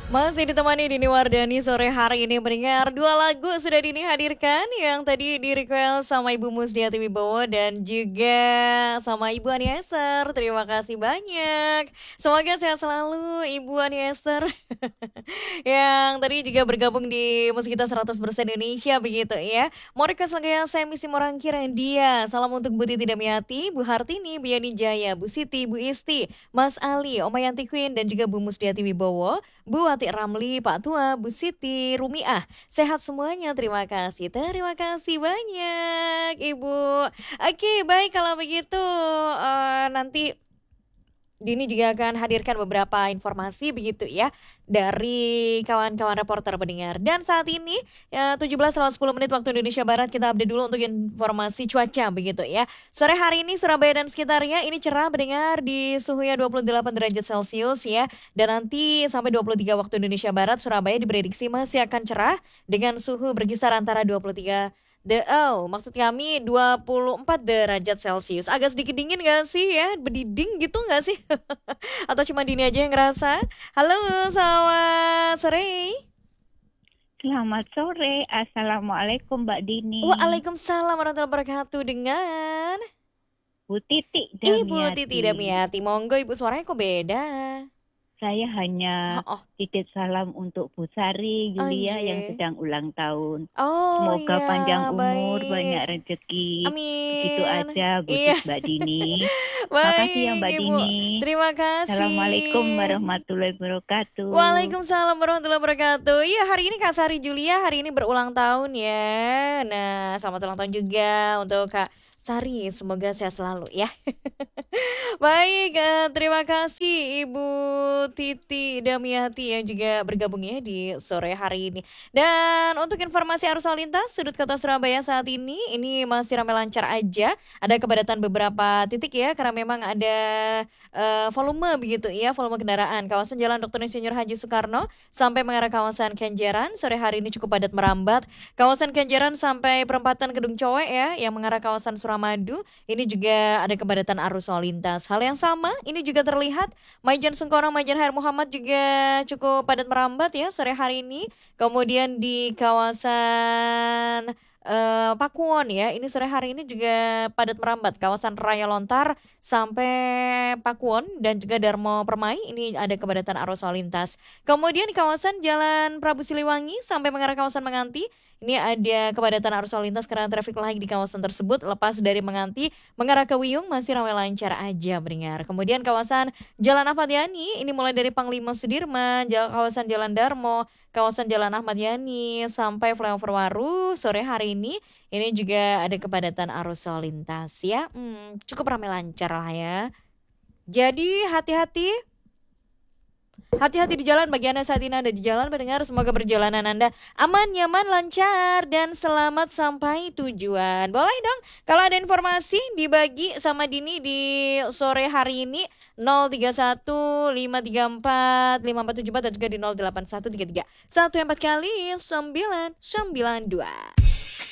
Masih ditemani Dini Wardani sore hari ini mendengar dua lagu sudah Dini hadirkan. Yang tadi di request sama Ibu Musdiati Wibowo dan juga sama Ibu Anieser. Terima kasih banyak. Semoga sehat selalu Ibu Anieser. Yang tadi juga bergabung di Musik Kita 100% Indonesia begitu ya. Mau request lagu yang saya misi Morangkir dia. Salam untuk Bu Titi Damiati, Bu Hartini, Bu Yani Jaya, Bu Siti, Bu Isti, Mas Ali, Oma Yanti Queen dan juga Bu Musdiati Wibowo. Bu Wati Ramli, Pak Tua, Bu Siti, Rumiah. Sehat semuanya, terima kasih. Terima kasih banyak, Ibu. Oke, baik kalau begitu nanti Dini juga akan hadirkan beberapa informasi begitu ya dari kawan-kawan reporter pendengar. Dan saat ini 17:10 waktu Indonesia Barat kita update dulu untuk informasi cuaca begitu ya. Sore hari ini Surabaya dan sekitarnya ini cerah mendengar di suhunya 28 derajat Celcius ya. Dan nanti sampai 23 waktu Indonesia Barat Surabaya diprediksi masih akan cerah dengan suhu berkisar antara 23 maksud kami 24 derajat Celcius. Agak sedikit dingin gak sih ya? Berdiding gitu gak sih? Atau cuma Dini aja yang ngerasa? Halo, selamat sore. Selamat sore, Assalamualaikum Mbak Dini. Waalaikumsalam warahmatullahi wabarakatuh dengan Bu Titi Ibu Titi Damiati. Damiati. Monggo Ibu, suaranya kok beda? Saya hanya Oh, titip salam untuk Bu Sari Yulia yang anjay. sedang ulang tahun. Oh Semoga iya, panjang umur, baik. banyak rezeki. Begitu Amin. aja Iya, buat Mbak Dini. Makasih ya baik Mbak Ibu. Dini. Terima Assalamualaikum kasih. warahmatullahi wabarakatuh. Waalaikumsalam warahmatullahi wabarakatuh. Iya, hari ini Kak Sari Julia hari ini berulang tahun ya. Nah, selamat ulang tahun juga untuk Kak Sari. Semoga sehat selalu ya. Baik, terima kasih Ibu Titi Damiati yang juga bergabung ya di sore hari ini. Dan untuk informasi arus lalu lintas sudut kota Surabaya saat ini masih ramai lancar aja. Ada kepadatan beberapa titik ya karena memang ada volume begitu ya, volume kendaraan. Kawasan Jalan Dr. Insinyur Haji Soekarno sampai mengarah kawasan Kenjeran sore hari ini cukup padat merambat. Kawasan Kenjeran sampai perempatan Kedung Cowe ya yang mengarah kawasan Suramadu. Ini juga ada kepadatan arus lalu lintas. Hal yang sama ini juga terlihat Maijen Sungkono, Maijen Hair Muhammad juga cukup padat merambat ya sore hari ini. Kemudian di kawasan Pakuwon ya, ini sore hari ini juga padat merambat kawasan Raya Lontar sampai Pakuwon dan juga Darmo Permai ini ada kepadatan arus lalu lintas. Kemudian di kawasan Jalan Prabu Siliwangi sampai mengarah kawasan Menganti ini ada kepadatan arus lalu lintas karena traffic light di kawasan tersebut lepas dari Menganti mengarah ke Wiyung masih ramai lancar aja mendengar. Kemudian kawasan Jalan Ahmad Yani ini mulai dari Panglima Sudirman, kawasan Jalan Darmo, kawasan Jalan Ahmad Yani sampai Flyover Waru sore hari ini juga ada kepadatan arus lalu lintas ya. Cukup ramai lancar lah ya. Jadi hati-hati di jalan bagi Anda saat ini Anda di jalan mendengar semoga perjalanan Anda aman, nyaman, lancar dan selamat sampai tujuan. Boleh dong kalau ada informasi dibagi sama Dini di sore hari ini 031 534 5474 dan juga di 081331 4 kali 992.